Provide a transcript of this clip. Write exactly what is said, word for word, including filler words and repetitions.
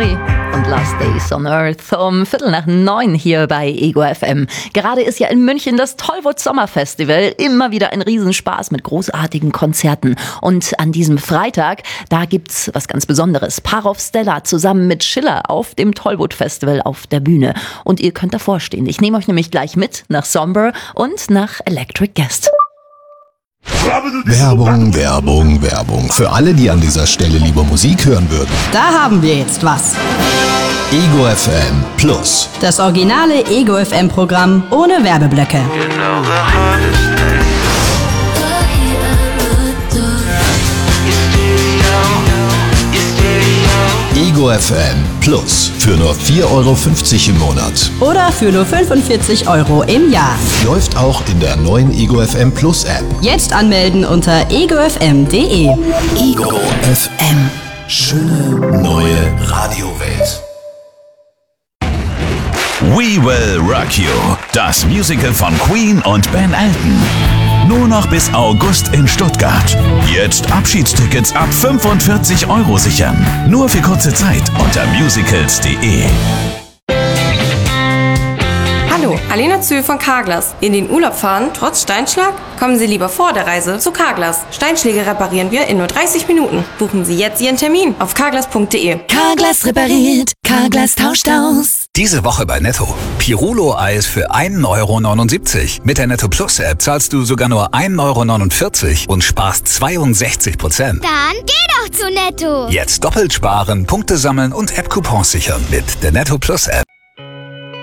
Ferrari und Last Days on Earth um Viertel nach neun hier bei Ego F M. Gerade ist ja in München das Tollwood Sommerfestival. Immer wieder ein Riesenspaß mit großartigen Konzerten. Und an diesem Freitag, da gibt's was ganz Besonderes. Parov Stella zusammen mit Schiller auf dem Tollwood Festival auf der Bühne. Und ihr könnt davor stehen. Ich nehme euch nämlich gleich mit nach Somber und nach Electric Guest. Werbung, Werbung, Werbung. Für alle, die an dieser Stelle lieber Musik hören würden. Da haben wir jetzt was. Ego F M Plus. Das originale Ego F M Programm ohne Werbeblöcke. Ego F M Plus. Für nur vier Euro fünfzig im Monat. Oder für nur fünfundvierzig Euro im Jahr. Läuft auch in der neuen Ego F M Plus App. Jetzt anmelden unter ego f m punkt de. Ego F M. Schöne neue Radiowelt. We Will Rock You. Das Musical von Queen und Ben Elton. Nur noch bis August in Stuttgart. Jetzt Abschiedstickets ab fünfundvierzig Euro sichern. Nur für kurze Zeit unter musicals punkt de. Hallo, Alena Zühl von Carglass. In den Urlaub fahren, trotz Steinschlag? Kommen Sie lieber vor der Reise zu Carglass. Steinschläge reparieren wir in nur dreißig Minuten. Buchen Sie jetzt Ihren Termin auf carglass punkt de. Carglass repariert, Carglass tauscht aus. Diese Woche bei Netto. Pirulo-Eis für ein Euro neunundsiebzig. Mit der Netto Plus App zahlst du sogar nur ein Euro neunundvierzig und sparst zweiundsechzig Prozent. Dann geh doch zu Netto. Jetzt doppelt sparen, Punkte sammeln und App-Coupons sichern mit der Netto Plus App.